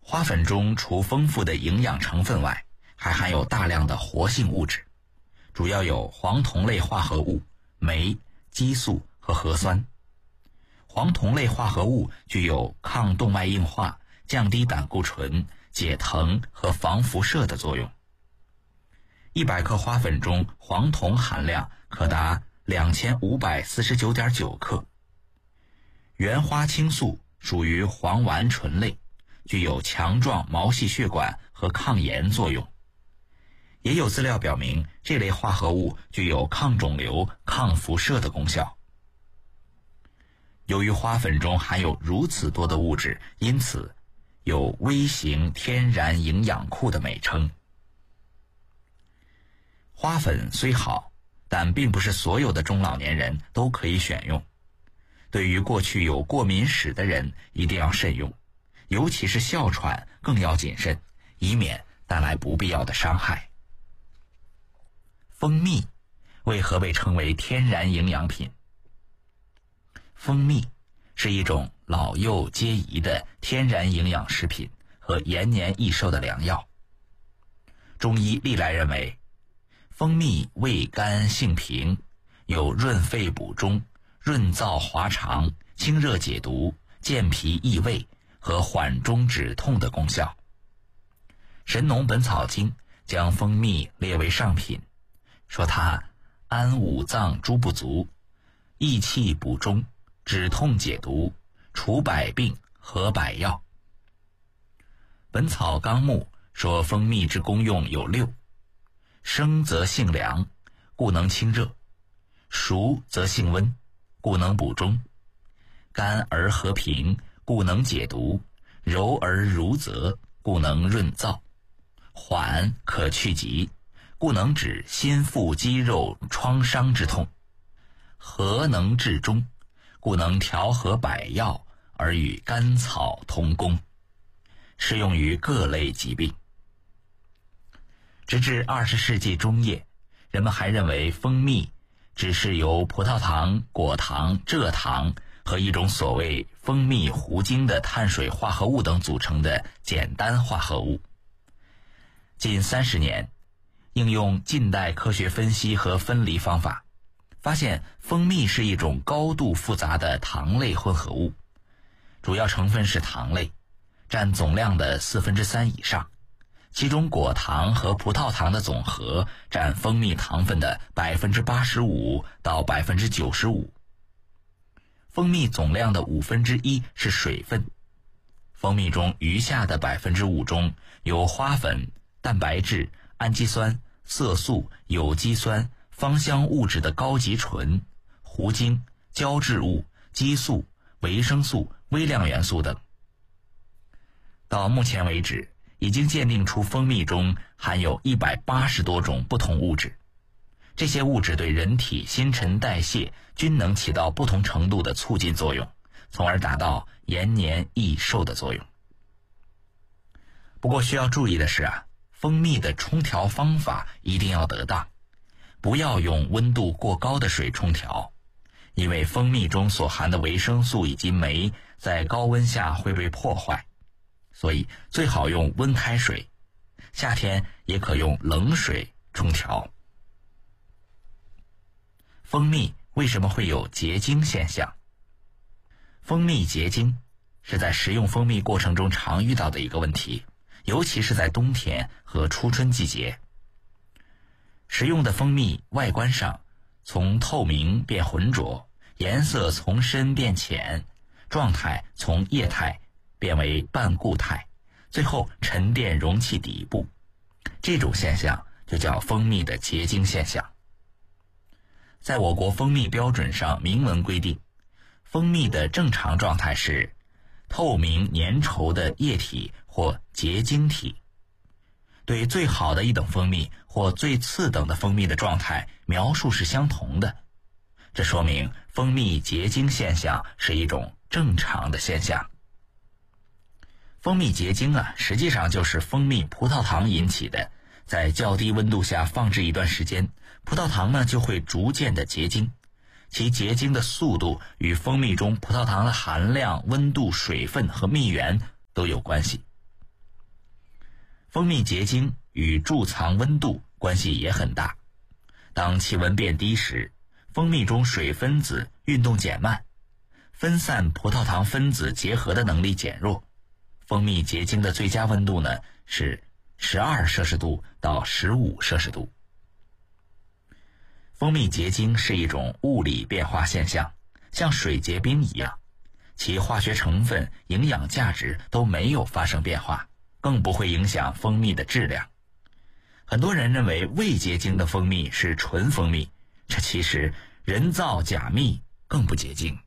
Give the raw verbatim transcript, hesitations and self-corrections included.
花粉中除丰富的营养成分外，还含有大量的活性物质，主要有黄酮类化合物、酶、激素和核酸。黄酮类化合物具有抗动脉硬化、降低胆固醇、解疼和防辐射的作用。一百克花粉中黄酮含量可达两千五百四十九点九克。原花青素属于黄烷醇类，具有强壮毛细血管和抗炎作用。也有资料表明，这类化合物具有抗肿瘤、抗辐射的功效。由于花粉中含有如此多的物质，因此有微型天然营养库的美称。花粉虽好，但并不是所有的中老年人都可以选用。对于过去有过敏史的人一定要慎用，尤其是哮喘更要谨慎，以免带来不必要的伤害。蜂蜜为何被称为天然营养品？蜂蜜是一种老幼皆宜的天然营养食品和延年益寿的良药。中医历来认为，蜂蜜味甘性平，有润肺补中、润燥滑肠、清热解毒、健脾益胃和缓中止痛的功效。神农本草经将蜂蜜列为上品，说它安五脏诸不足，益气补中，止痛解毒，除百病，合百药。本草纲目说蜂蜜之功用有六：生则性凉，故能清热；熟则性温，故能补中；甘而和平，故能解毒；柔而濡泽，故能润燥；缓可去疾，故能止心腹肌肉创伤之痛；和能治中，故能调和百药，而与甘草同功，适用于各类疾病。直至二十世纪中叶，人们还认为蜂蜜只是由葡萄糖、果糖、蔗糖和一种所谓蜂蜜糊精的碳水化合物等组成的简单化合物。近三十年，应用近代科学分析和分离方法，发现蜂蜜是一种高度复杂的糖类混合物，主要成分是糖类，占总量的四分之三以上，其中果糖和葡萄糖的总和占蜂蜜糖分的百分之八十五到百分之九十五。蜂蜜总量的五分之一是水分，蜂蜜中余下的百分之五中有花粉、蛋白质、氨基酸、色素、有机酸、芳香物质的高级醇、糊精、胶质物、激素、维生素、微量元素等。到目前为止，已经鉴定出蜂蜜中含有一百八十多种不同物质，这些物质对人体新陈代谢均能起到不同程度的促进作用，从而达到延年益寿的作用。不过需要注意的是啊，蜂蜜的冲调方法一定要得当，不要用温度过高的水冲调，因为蜂蜜中所含的维生素以及酶在高温下会被破坏，所以最好用温开水，夏天也可用冷水冲调。蜂蜜为什么会有结晶现象？蜂蜜结晶是在食用蜂蜜过程中常遇到的一个问题，尤其是在冬天和初春季节。食用的蜂蜜外观上从透明变浑浊，颜色从深变浅，状态从液态变为半固态，最后沉淀容器底部，这种现象就叫蜂蜜的结晶现象。在我国蜂蜜标准上明文规定，蜂蜜的正常状态是透明粘稠的液体或结晶体。对最好的一等蜂蜜或最次等的蜂蜜的状态描述是相同的，这说明蜂蜜结晶现象是一种正常的现象。蜂蜜结晶啊，实际上就是蜂蜜葡萄糖引起的，在较低温度下放置一段时间，葡萄糖呢就会逐渐的结晶，其结晶的速度与蜂蜜中葡萄糖的含量、温度、水分和蜜源都有关系。 蜂蜜结晶与贮藏温度关系也很大。当气温变低时，蜂蜜中水分子运动减慢，分散葡萄糖分子结合的能力减弱。蜂蜜结晶的最佳温度呢是十二摄氏度到十五摄氏度。蜂蜜结晶是一种物理变化现象，像水结冰一样，其化学成分、营养价值都没有发生变化，更不会影响蜂蜜的质量。很多人认为未结晶的蜂蜜是纯蜂蜜，这其实人造假蜜更不洁净。